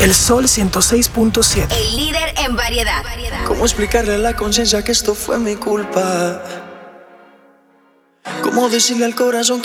El Sol 106.7. El líder en variedad. ¿Cómo explicarle a la conciencia que esto fue mi culpa? ¿Cómo decirle al corazón que